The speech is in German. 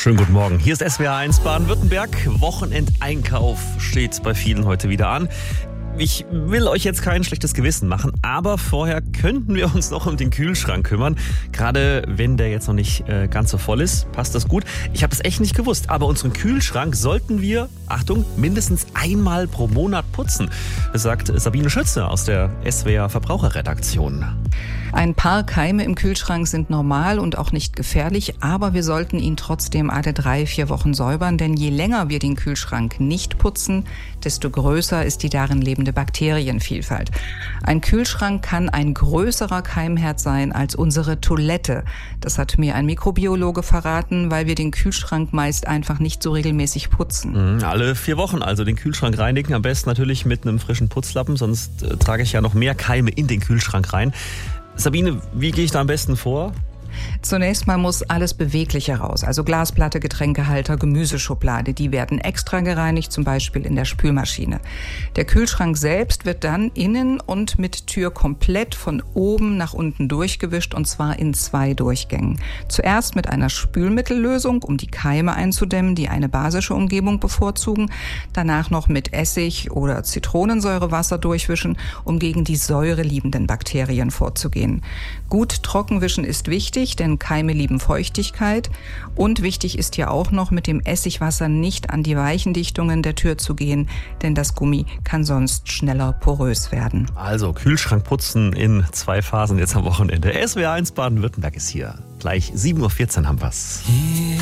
Schönen guten Morgen. Hier ist SWR1 Baden-Württemberg. Wochenendeinkauf steht bei vielen heute wieder an. Ich will euch jetzt kein schlechtes Gewissen machen, aber vorher könnten wir uns noch um den Kühlschrank kümmern. Gerade wenn der jetzt noch nicht ganz so voll ist, passt das gut. Ich habe es echt nicht gewusst, aber unseren Kühlschrank sollten wir, Achtung, mindestens einmal pro Monat putzen. Das sagt Sabine Schütze aus der SWR Verbraucherredaktion. Ein paar Keime im Kühlschrank sind normal und auch nicht gefährlich, aber wir sollten ihn trotzdem alle 3-4 Wochen säubern, denn je länger wir den Kühlschrank nicht putzen, desto größer ist die darin lebende Bakterienvielfalt. Ein Kühlschrank kann ein größerer Keimherd sein als unsere Toilette. Das hat mir ein Mikrobiologe verraten, weil wir den Kühlschrank meist einfach nicht so regelmäßig putzen. Alle 4 Wochen also den Kühlschrank reinigen, am besten natürlich mit einem frischen Putzlappen, sonst trage ich ja noch mehr Keime in den Kühlschrank rein. Sabine, wie gehe ich da am besten vor? Zunächst mal muss alles Bewegliche raus, also Glasplatte, Getränkehalter, Gemüseschublade, die werden extra gereinigt, zum Beispiel in der Spülmaschine. Der Kühlschrank selbst wird dann innen und mit Tür komplett von oben nach unten durchgewischt, und zwar in 2 Durchgängen. Zuerst mit einer Spülmittellösung, um die Keime einzudämmen, die eine basische Umgebung bevorzugen, danach noch mit Essig oder Zitronensäurewasser durchwischen, um gegen die säureliebenden Bakterien vorzugehen. Gut trockenwischen ist wichtig, denn Keime lieben Feuchtigkeit. Und wichtig ist ja auch noch, mit dem Essigwasser nicht an die weichen Dichtungen der Tür zu gehen, denn das Gummi kann sonst schneller porös werden. Also Kühlschrank putzen in 2 Phasen jetzt am Wochenende. SWR1 Baden-Württemberg ist hier. Gleich 7.14 Uhr haben wir's.